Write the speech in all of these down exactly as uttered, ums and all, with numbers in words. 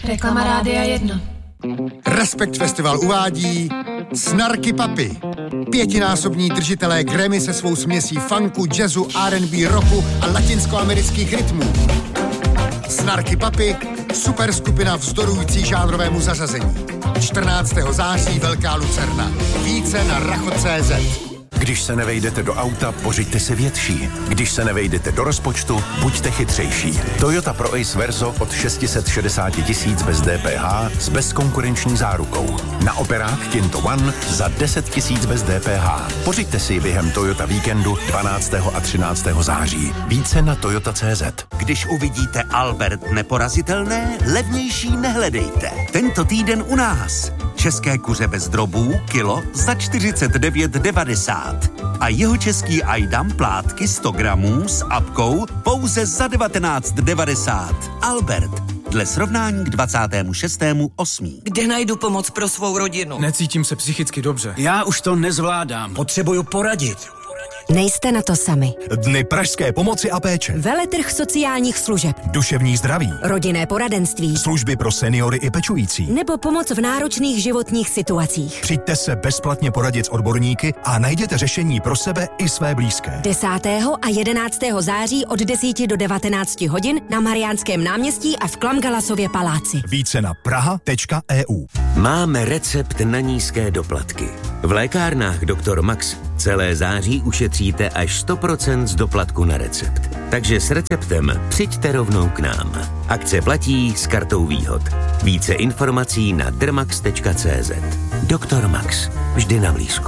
Reklama Rádia jedna. Respekt Festival uvádí Snarky Papi. Pětinásobní držitelé Grammy se svou směsí funku, jazzu, R and B, rocku a latinskoamerických rytmů. Snarky Papi, super skupina vzdorující žánrovému zařazení. čtrnáctého září Velká Lucerna. Více na racho tečka cé zet. Když se nevejdete do auta, pořiďte si větší. Když se nevejdete do rozpočtu, buďte chytřejší. Toyota Pro Ace Verso od šest set šedesát tisíc bez D P H s bezkonkurenční zárukou. Na operách Kinto One za deset tisíc bez D P H. Pořiďte si během Toyota víkendu dvanáctého a třináctého září. Více na toyota tečka cé zet. Když uvidíte Albert neporazitelné, levnější nehledejte. Tento týden u nás. České kuře bez drobů, kilo za čtyřicet devět devadesát. A jeho český Ajdam plátky sto gramů s apkou pouze za devatenáct devadesát. Albert, dle srovnání k dvacátému šestému osmého Kde najdu pomoc pro svou rodinu? Necítím se psychicky dobře. Já už to nezvládám. Potřebuju poradit. Nejste na to sami. Dny pražské pomoci a péče. Veletrh sociálních služeb. Duševní zdraví. Rodinné poradenství. Služby pro seniory i pečující. Nebo pomoc v náročných životních situacích. Přijďte se bezplatně poradit s odborníky a najděte řešení pro sebe i své blízké. desátého a jedenáctého září od deseti do devatenácti hodin na Mariánském náměstí a v Klamgalasově paláci. Více na praha tečka e u. Máme recept na nízké doplatky. V lékárnách doktor Max celé září ušetříte až sto procent z doplatku na recept. Takže s receptem přijďte rovnou k nám. Akce platí s kartou výhod. Více informací na drmax tečka cé zet. doktor Max. Vždy na blízku.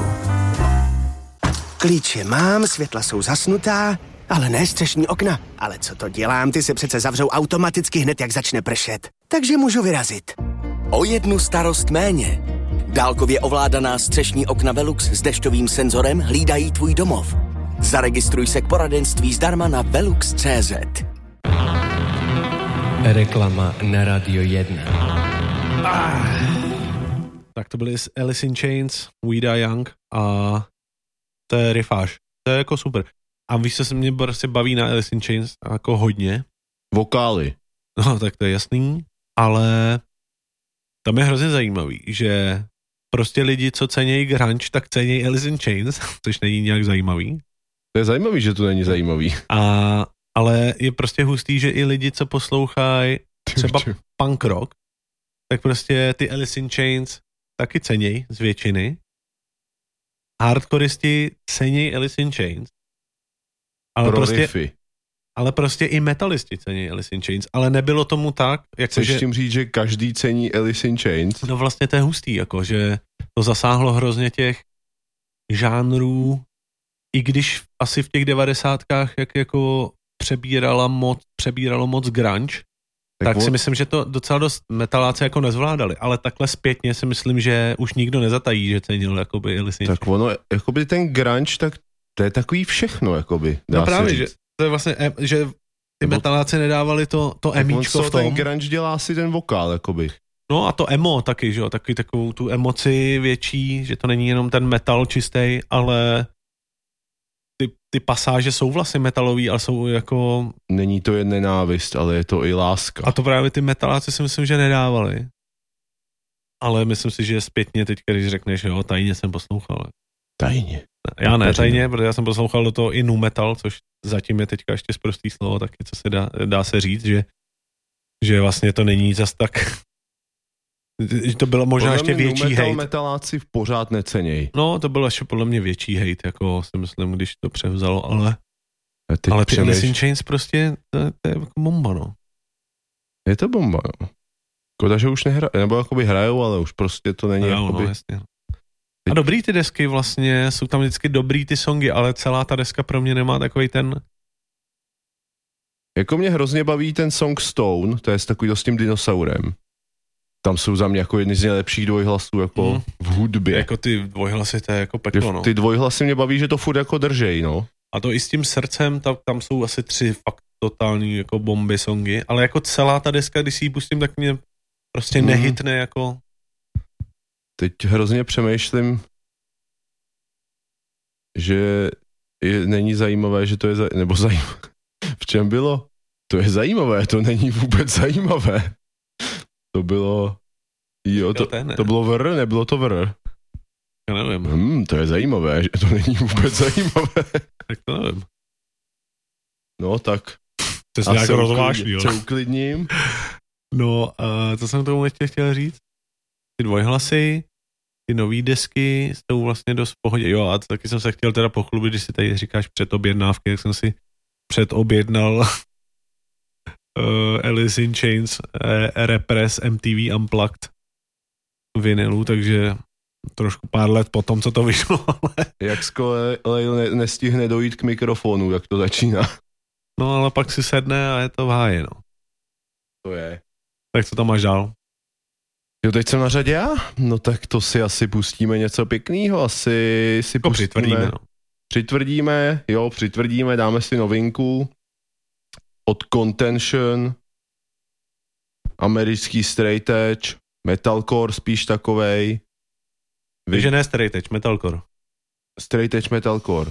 Klíče mám, světla jsou zasnutá, ale ne střešní okna. Ale co to dělám, ty se přece zavřou automaticky hned, jak začne pršet. Takže můžu vyrazit. O jednu starost méně. Dálkově ovládaná střešní okna Velux s dešťovým senzorem hlídají tvůj domov. Zaregistruj se k poradenství zdarma na velux tečka cé zet. Reklama na Radio jedna. Ah. Tak to byly Alice in Chains, We Die Young a to je rifáž. To je jako super. A víš, co se mě prostě baví na Alice in Chains jako hodně? Vokály. No, tak to je jasný, ale tam je hrozně zajímavý, že prostě lidi, co cenějí grunge, tak cenějí Alice in Chains, což není nějak zajímavý. To je zajímavý, že to není zajímavý. A, ale je prostě hustý, že i lidi, co poslouchají třeba punk rock, tak prostě ty Alice in Chains taky cenějí z většiny. Hardcoreisti cenějí Alice in Chains. Ale Pro prostě, riffy. ale prostě i metalisti cení Alice in Chains, ale nebylo tomu tak, jako Chceš že... tím říct, že každý cení Alice in Chains? No vlastně to je hustý, jako, že to zasáhlo hrozně těch žánrů, i když asi v těch devadesátkách jak jako přebírala moc, přebíralo moc grunge, tak, tak si on... myslím, že to docela dost metaláci jako nezvládali, ale takhle zpětně si myslím, že už nikdo nezatají, že cenil jakoby Alice in Chains. Tak ono, jakoby ten grunge, tak to je takový všechno, jakoby. Dá no právě, říct. že to je vlastně, že ty metaláci nedávali to, to emíčko v tom. Ten grunge dělá si ten vokál, jakoby. No a to emo taky, že jo, taky takovou tu emoci větší, že to není jenom ten metal čistý, ale ty, ty pasáže jsou vlastně metalový, ale jsou jako... Není to jen nenávist, ale je to i láska. A to právě ty metaláci si myslím, že nedávali. Ale myslím si, že zpětně teď, když řekneš, jo, tajně jsem poslouchal. Tajně? Já ne tajně, protože já jsem poslouchal do toho i nu metal, což zatím je teďka ještě sprostý slovo, taky co se dá, dá se říct, že, že vlastně to není zas tak... že to bylo možná ještě větší hejt. Metal metaláci v pořád neceněj. No, to bylo ještě podle mě větší hejt, jako si myslím, když to převzalo, ale ale ty Alice in Chains prostě, to, to je jako bomba, no. Je to bomba, no. Koda, že už nehrají, nebo jakoby hrajou, ale už prostě to není hrajou, jakoby... No, jasně. A dobrý ty desky vlastně, jsou tam vždycky dobrý ty songy, ale celá ta deska pro mě nemá takový ten... Jako mě hrozně baví ten song Stone, to je takový s tím dinosaurem. Tam jsou za mě jako jedny z nejlepších dvojhlasů jako mm. v hudbě. Jako ty dvojhlasy, to je jako peklo, no. Ty dvojhlasy mě baví, že to furt jako držej, no. A to i s tím srdcem, tam, tam jsou asi tři fakt totální jako bomby songy, ale jako celá ta deska, když si ji pustím, tak mě prostě mm. nehytne jako... Teď hrozně přemýšlím, že je, není zajímavé, že to je, za, nebo zajímavé. V čem bylo? To je zajímavé, to není vůbec zajímavé. To bylo... Jo, to, to bylo vr, nebylo to vr. Já nevím. Hmm, to je zajímavé, že to není vůbec zajímavé. Tak to nevím. No tak. To se nějak rozvážný, jo. Se uklidním. No, uh, co jsem tomu ještě chtěl říct? Ty dvojhlasy, ty nový desky jsou vlastně dost v pohodě. Jo, a taky jsem se chtěl teda pochlubit, když si tady říkáš předobjednávky, jak jsem si předobjednal uh, Alice in Chains, uh, Repress, M T V Unplugged vinilu, takže trošku pár let potom, co to vyšlo. Ale... Jak skoro ne, nestihne dojít k mikrofonu, jak to začíná. No, ale pak si sedne a je to v háji, no. To je. Tak co tam máš dál? Jo, teď jsem na řadě já? No tak to si asi pustíme něco pěkného, asi si to pustíme. Přitvrdíme, no. Přitvrdíme, jo, přitvrdíme, dáme si novinku od Contention, americký straight edge, metalcore spíš takovej. Takže ne straight edge, metalcore. Straight edge metalcore.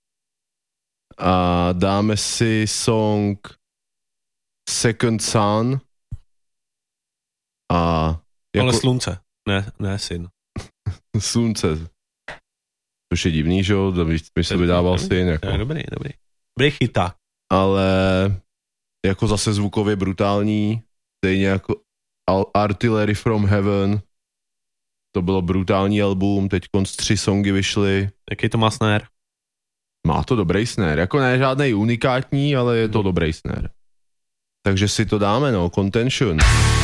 A dáme si song Second Sun a jako... Ale slunce, ne, ne syn. Slunce. Což je divný, že jo, by se vydával syn. Jako. Je dobrý, dobrý. Dobrý chyták. Ale jako zase zvukově brutální, stejně jako Artillery from Heaven, to bylo brutální album, teď konc tři songy vyšly. Jaký to má snare? Má to dobrý snare, jako ne žádnej unikátní, ale je to dobrý snare. Takže si to dáme, no, Contention.